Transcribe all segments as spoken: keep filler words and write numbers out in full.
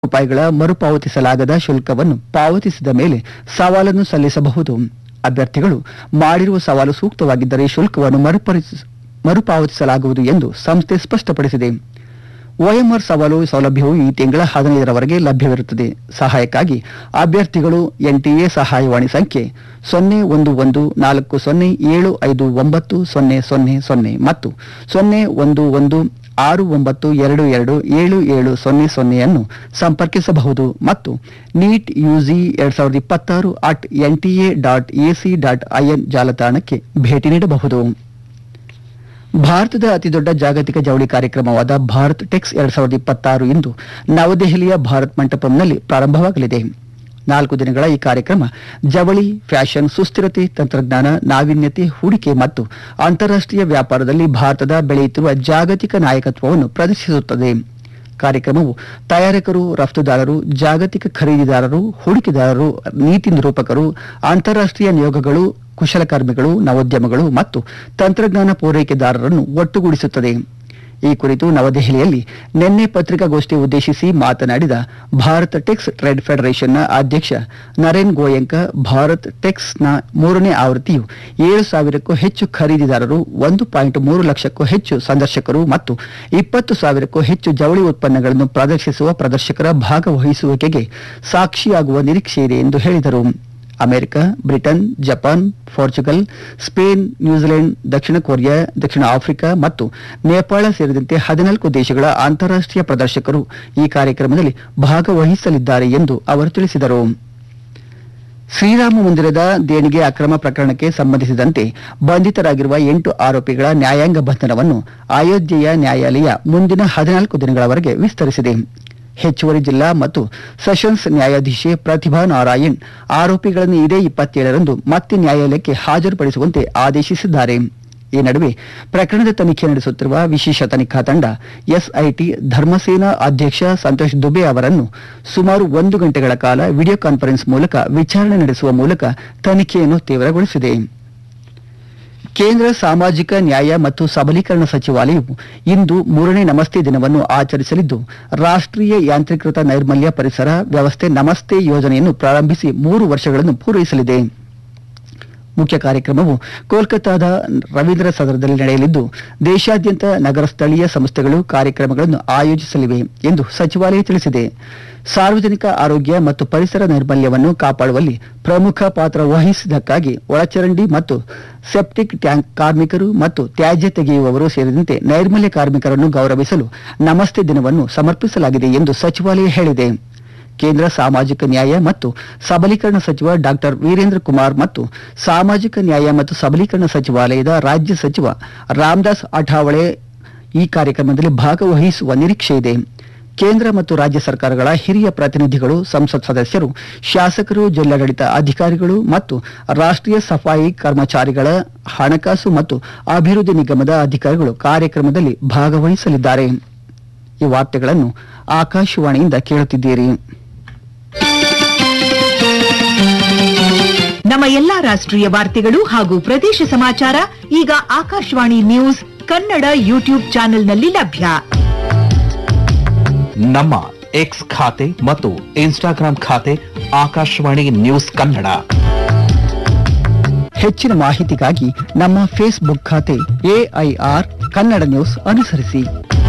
ರೂಪಾಯಿಗಳ ಮರುಪಾವತಿಸಲಾಗದ ಶುಲ್ಕವನ್ನು ಪಾವತಿಸಿದ ಮೇಲೆ ಸವಾಲನ್ನು ಸಲ್ಲಿಸಬಹುದು. ಅಭ್ಯರ್ಥಿಗಳು ಮಾಡಿರುವ ಸವಾಲು ಸೂಕ್ತವಾಗಿದ್ದರೆ ಶುಲ್ಕವನ್ನು ಮರುಪರಿಸ- ಮರುಪಾವತಿಸಲಾಗುವುದು ಎಂದು ಸಂಸ್ಥೆ ಸ್ಪಷ್ಟಪಡಿಸಿದೆ. ಒಎಂಆರ್ ಸವಾಲು ಸೌಲಭ್ಯವು ಈ ತಿಂಗಳ ಹದಿನೈದರವರೆಗೆ ಲಭ್ಯವಿರುತ್ತದೆ. ಸಹಾಯಕ್ಕಾಗಿ ಅಭ್ಯರ್ಥಿಗಳು ಎನ್ಟಿಎ ಸಹಾಯವಾಣಿ ಸಂಖ್ಯೆ ಸೊನ್ನೆ ಒಂದು ಒಂದು ನಾಲ್ಕು ಸೊನ್ನೆ ಏಳು ಐದು ಒಂಬತ್ತು ಸೊನ್ನೆ ಸೊನ್ನೆ ಸೊನ್ನೆ ಮತ್ತು ಸೊನ್ನೆ ಒಂದು ಒಂದು ಆರು ಒಂಬತ್ತು ಎರಡು ಎರಡು ಏಳು ಏಳು ಸೊನ್ನೆ ಸೊನ್ನೆಯನ್ನು ಸಂಪರ್ಕಿಸಬಹುದು ಮತ್ತು ನೀಟ್ ಯುಜಿ ಎರಡ್ ಸಾವಿರದ ಇಪ್ಪತ್ತಾರು at NTA dot AC dot IN ಜಾಲತಾಣಕ್ಕೆ ಭೇಟಿ ನೀಡಬಹುದು. ಭಾರತದ ಅತಿದೊಡ್ಡ ಜಾಗತಿಕ ಜವಳಿ ಕಾರ್ಯಕ್ರಮವಾದ ಭಾರತ್ ಟೆಕ್ಸ್ ಎರಡ್ ಸಾವಿರದ ಇಪ್ಪತ್ತಾರು ಇಂದು ನವದೆಹಲಿಯ ಭಾರತ್ ಮಂಟಪಂನಲ್ಲಿ ಪ್ರಾರಂಭವಾಗಲಿದೆ. ನಾಲ್ಕು ದಿನಗಳ ಈ ಕಾರ್ಯಕ್ರಮ ಜವಳಿ, ಫ್ಯಾಷನ್, ಸುಸ್ಥಿರತೆ, ತಂತ್ರಜ್ಞಾನ, ನಾವೀನ್ಯತೆ, ಹೂಡಿಕೆ ಮತ್ತು ಅಂತಾರಾಷ್ಟ್ರೀಯ ವ್ಯಾಪಾರದಲ್ಲಿ ಭಾರತದ ಬೆಳೆಯುತ್ತಿರುವ ಜಾಗತಿಕ ನಾಯಕತ್ವವನ್ನು ಪ್ರದರ್ಶಿಸುತ್ತದೆ. ಕಾರ್ಯಕ್ರಮವು ತಯಾರಕರು, ರಫ್ತುದಾರರು, ಜಾಗತಿಕ ಖರೀದಿದಾರರು, ಹೂಡಿಕೆದಾರರು, ನೀತಿ ನಿರೂಪಕರು, ಅಂತಾರಾಷ್ಟ್ರೀಯ ನಿಯೋಗಗಳು, ಕುಶಲಕರ್ಮಿಗಳು, ನವೋದ್ಯಮಗಳು ಮತ್ತು ತಂತ್ರಜ್ಞಾನ ಪೂರೈಕೆದಾರರನ್ನು ಒಟ್ಟುಗೂಡಿಸುತ್ತದೆ. ಈ ಕುರಿತು ನವದೆಹಲಿಯಲ್ಲಿ ನಿನ್ನೆ ಪತ್ರಿಕಾಗೋಷ್ಠಿ ಉದ್ದೇಶಿಸಿ ಮಾತನಾಡಿದ ಭಾರತ್ ಟೆಕ್ಸ್ ಟ್ರೇಡ್ ಫೆಡರೇಷನ್ನ ಅಧ್ಯಕ್ಷ ನರೇನ್ ಗೋಯಂಕ, ಭಾರತ್ ಟೆಕ್ಸ್ನ ಮೂರನೇ ಆವೃತ್ತಿಯು ಏಳು ಸಾವಿರಕ್ಕೂ ಹೆಚ್ಚು ಖರೀದಿದಾರರು, ಒಂದು ಪಾಯಿಂಟ್ ಮೂರು ಲಕ್ಷಕ್ಕೂ ಹೆಚ್ಚು ಸಂದರ್ಶಕರು ಮತ್ತು ಇಪ್ಪತ್ತು ಸಾವಿರಕ್ಕೂ ಹೆಚ್ಚು ಜವಳಿ ಉತ್ಪನ್ನಗಳನ್ನು ಪ್ರದರ್ಶಿಸುವ ಪ್ರದರ್ಶಕರ ಭಾಗವಹಿಸುವಿಕೆಗೆ ಸಾಕ್ಷಿಯಾಗುವ ನಿರೀಕ್ಷೆಯಿದೆ ಎಂದು ಹೇಳಿದರು. America, Britain, Japan, Portugal, Spain, New Zealand, ದಕ್ಷಿಣ ಕೊರಿಯಾ, ದಕ್ಷಿಣ ಆಫ್ರಿಕಾ ಮತ್ತು ನೇಪಾಳ ಸೇರಿದಂತೆ ಹದಿನಾಲ್ಕು ದೇಶಗಳ ಅಂತಾರಾಷ್ಟ್ರೀಯ ಪ್ರದರ್ಶಕರು ಈ ಕಾರ್ಯಕ್ರಮದಲ್ಲಿ ಭಾಗವಹಿಸಲಿದ್ದಾರೆ ಎಂದು ಅವರು ತಿಳಿಸಿದರು. ಶ್ರೀರಾಮ ಮಂದಿರದ ದೇಣಿಗೆ ಅಕ್ರಮ ಪ್ರಕರಣಕ್ಕೆ ಸಂಬಂಧಿಸಿದಂತೆ ಬಂಧಿತರಾಗಿರುವ ಎಂಟು ಆರೋಪಿಗಳ ನ್ಯಾಯಾಂಗ ಬಂಧನವನ್ನು ಅಯೋಧ್ಯೆಯ ನ್ಯಾಯಾಲಯ ಮುಂದಿನ ಹದಿನಾಲ್ಕು ದಿನಗಳವರೆಗೆ ವಿಸ್ತರಿಸಿದೆ. ಹೆಚ್ಚುವರಿ ಜಿಲ್ಲಾ ಮತ್ತು ಸೆಷನ್ಸ್ ನ್ಯಾಯಾಧೀಶೆ ಪ್ರತಿಭಾ ನಾರಾಯಣ್ ಆರೋಪಿಗಳನ್ನು ಇದೇ ಇಪ್ಪತ್ತೇಳರಂದು ಮತ್ತೆ ನ್ಯಾಯಾಲಯಕ್ಕೆ ಹಾಜರುಪಡಿಸುವಂತೆ ಆದೇಶಿಸಿದ್ದಾರೆ. ಈ ನಡುವೆ ಪ್ರಕರಣದ ತನಿಖೆ ನಡೆಸುತ್ತಿರುವ ವಿಶೇಷ ತನಿಖಾ ತಂಡ ಎಸ್ಐಟಿ ಧರ್ಮಸೇನಾ ಅಧ್ಯಕ್ಷ ಸಂತೋಷ್ ದುಬೆ ಅವರನ್ನು ಸುಮಾರು ಒಂದು ಗಂಟೆಗಳ ಕಾಲ ವಿಡಿಯೋ ಕಾನ್ಫರೆನ್ಸ್ ಮೂಲಕ ವಿಚಾರಣೆ ನಡೆಸುವ ಮೂಲಕ ತನಿಖೆಯನ್ನು ತೀವ್ರಗೊಳಿಸಿದೆ. ಕೇಂದ್ರ ಸಾಮಾಜಿಕ ನ್ಯಾಯ ಮತ್ತು ಸಬಲೀಕರಣ ಸಚಿವಾಲಯವು ಇಂದು ಮೂರನೇ ನಮಸ್ತೆ ದಿನವನ್ನು ಆಚರಿಸಲಿದ್ದು, ರಾಷ್ಟ್ರೀಯ ಯಾಂತ್ರೀಕೃತ ನೈರ್ಮಲ್ಯ ಪರಿಸರ ವ್ಯವಸ್ಥೆ ನಮಸ್ತೆ ಯೋಜನೆಯನ್ನು ಪ್ರಾರಂಭಿಸಿ ಮೂರು ವರ್ಷಗಳನ್ನು ಪೂರೈಸಲಿದೆ. ಮುಖ್ಯ ಕಾರ್ಯಕ್ರಮವು ಕೋಲ್ಕತ್ತಾದ ರವೀಂದ್ರ ಸದನದಲ್ಲಿ ನಡೆಯಲಿದ್ದು, ದೇಶಾದ್ಯಂತ ನಗರ ಸ್ಥಳೀಯ ಸಂಸ್ಥೆಗಳು ಕಾರ್ಯಕ್ರಮಗಳನ್ನು ಆಯೋಜಿಸಲಿವೆ ಎಂದು ಸಚಿವಾಲಯ ತಿಳಿಸಿದೆ. ಸಾರ್ವಜನಿಕ ಆರೋಗ್ಯ ಮತ್ತು ಪರಿಸರ ನೈರ್ಮಲ್ಯವನ್ನು ಕಾಪಾಡುವಲ್ಲಿ ಪ್ರಮುಖ ಪಾತ್ರ ವಹಿಸಿದ್ದಕ್ಕಾಗಿ ಒಳಚರಂಡಿ ಮತ್ತು ಸೆಪ್ಟಿಕ್ ಟ್ಯಾಂಕ್ ಕಾರ್ಮಿಕರು ಮತ್ತು ತ್ಯಾಜ್ಯ ತೆಗೆಯುವವರು ಸೇರಿದಂತೆ ನೈರ್ಮಲ್ಯ ಕಾರ್ಮಿಕರನ್ನು ಗೌರವಿಸಲು ನಮಸ್ತೆ ದಿನವನ್ನು ಸಮರ್ಪಿಸಲಾಗಿದೆ ಎಂದು ಸಚಿವಾಲಯ ಹೇಳಿದೆ. ಕೇಂದ್ರ ಸಾಮಾಜಿಕ ನ್ಯಾಯ ಮತ್ತು ಸಬಲೀಕರಣ ಸಚಿವ ಡಾಕ್ಟರ್ ವೀರೇಂದ್ರ ಕುಮಾರ್ ಮತ್ತು ಸಾಮಾಜಿಕ ನ್ಯಾಯ ಮತ್ತು ಸಬಲೀಕರಣ ಸಚಿವಾಲಯದ ರಾಜ್ಯ ಸಚಿವ ರಾಮದಾಸ್ ಅಠಾವಳೆ ಈ ಕಾರ್ಯಕ್ರಮದಲ್ಲಿ ಭಾಗವಹಿಸುವ ನಿರೀಕ್ಷೆ ಇದೆ. ಕೇಂದ್ರ ಮತ್ತು ರಾಜ್ಯ ಸರ್ಕಾರಗಳ ಹಿರಿಯ ಪ್ರತಿನಿಧಿಗಳು, ಸಂಸತ್ ಸದಸ್ಯರು, ಶಾಸಕರು, ಜಿಲ್ಲಾಡಳಿತ ಅಧಿಕಾರಿಗಳು ಮತ್ತು ರಾಷ್ಟ್ರೀಯ ಸಫಾಯಿ ಕರ್ಮಚಾರಿಗಳ ಹಣಕಾಸು ಮತ್ತು ಅಭಿವೃದ್ಧಿ ನಿಗಮದ ಅಧಿಕಾರಿಗಳು ಕಾರ್ಯಕ್ರಮದಲ್ಲಿ ಭಾಗವಹಿಸಲಿದ್ದಾರೆ. ಈ ವಾರ್ತೆಗಳನ್ನು ಆಕಾಶವಾಣಿಯಿಂದ ಕೇಳುತ್ತಿದ್ದೀರಿ. ನಮ್ಮ ಎಲ್ಲಾ ರಾಷ್ಟ್ರೀಯ ವಾರ್ತೆಗಳು ಹಾಗೂ ಪ್ರದೇಶ ಸಮಾಚಾರ ಈಗ ಆಕಾಶವಾಣಿ ನ್ಯೂಸ್ ಕನ್ನಡ ಯೂಟ್ಯೂಬ್ ಚಾನೆಲ್ನಲ್ಲಿ ಲಭ್ಯ. ನಮ್ಮ ಎಕ್ಸ್ ಖಾತೆ ಮತ್ತು ಇನ್ಸ್ಟಾಗ್ರಾಂ ಖಾತೆ ಆಕಾಶವಾಣಿ ನ್ಯೂಸ್ ಕನ್ನಡ. ಹೆಚ್ಚಿನ ಮಾಹಿತಿಗಾಗಿ ನಮ್ಮ ಫೇಸ್ಬುಕ್ ಖಾತೆ ಎಐಆರ್ ಕನ್ನಡ ನ್ಯೂಸ್ ಅನುಸರಿಸಿ.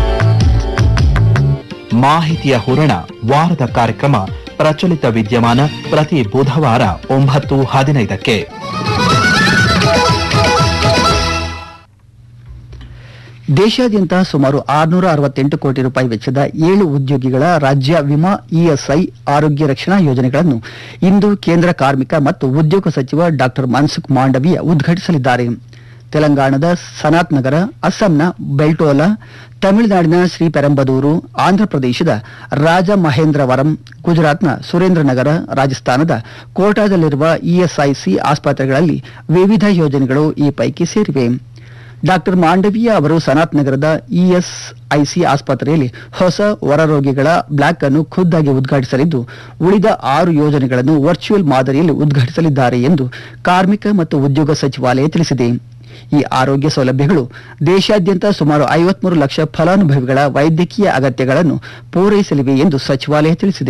ಮಾಹಿತಿಯ ಹೂರಣ ವಾರದ ಕಾರ್ಯಕ್ರಮ ಪ್ರಚಲಿತ ವಿದ್ಯಮಾನ ಪ್ರತಿ ಬುಧವಾರ ಒಂಬತ್ತು ಹದಿನೈದಕ್ಕೆ. ದೇಶಾದ್ಯಂತ ಸುಮಾರು ಆರುನೂರ ಅರವತ್ತೆಂಟು ಕೋಟಿ ರೂಪಾಯಿ ವೆಚ್ಚದ ಏಳು ಉದ್ಯೋಗಿಗಳ ರಾಜ್ಯ ವಿಮಾ ಇಎಸ್ಐ ಆರೋಗ್ಯ ರಕ್ಷಣಾ ಯೋಜನೆಗಳನ್ನು ಇಂದು ಕೇಂದ್ರ ಕಾರ್ಮಿಕ ಮತ್ತು ಉದ್ಯೋಗ ಸಚಿವ ಡಾಕ್ಟರ್ ಮನ್ಸುಖ್ ಮಾಂಡವೀಯ ಉದ್ಘಾಟಿಸಲಿದ್ದಾರೆ. ತೆಲಂಗಾಣದ ಸನಾತ್ ನಗರ, ಅಸ್ಸಾಂನ ಬೆಲ್ಟೋಲಾ, ತಮಿಳುನಾಡಿನ ಶ್ರೀಪೆರಂಬದೂರು, ಆಂಧ್ರಪ್ರದೇಶದ ರಾಜಮಹೇಂದ್ರವರಂ, ಗುಜರಾತ್ನ ಸುರೇಂದ್ರನಗರ, ರಾಜಸ್ಥಾನದ ಕೋಟಾದಲ್ಲಿರುವ ಇಎಸ್ಐಸಿ ಆಸ್ಪತ್ರೆಗಳಲ್ಲಿ ವಿವಿಧ ಯೋಜನೆಗಳು ಈ ಪೈಕಿ ಸೇರಿವೆ. ಡಾಕ್ಟರ್ ಮಾಂಡವೀಯ ಅವರು ಸನಾತ್ ನಗರದ ಇಎಸ್ಐಸಿ ಆಸ್ಪತ್ರೆಯಲ್ಲಿ ಹೊಸ ಹೊರರೋಗಿಗಳ ಬ್ಲಾಕ್ ಅನ್ನು ಖುದ್ದಾಗಿ ಉದ್ಘಾಟಿಸಲಿದ್ದು, ಉಳಿದ ಆರು ಯೋಜನೆಗಳನ್ನು ವರ್ಚುವಲ್ ಮಾದರಿಯಲ್ಲಿ ಉದ್ಘಾಟಿಸಲಿದ್ದಾರೆ ಎಂದು ಕಾರ್ಮಿಕ ಮತ್ತು ಉದ್ಯೋಗ ಸಚಿವಾಲಯ ತಿಳಿಸಿದೆ. ಈ ಆರೋಗ್ಯ ಸೌಲಭ್ಯಗಳು ದೇಶಾದ್ಯಂತ ಸುಮಾರು ಐವತ್ಮೂರು ಲಕ್ಷ ಫಲಾನುಭವಿಗಳ ವೈದ್ಯಕೀಯ ಅಗತ್ಯಗಳನ್ನು ಪೂರೈಸಲಿವೆ ಎಂದು ಸಚಿವಾಲಯ ತಿಳಿಸಿದೆ.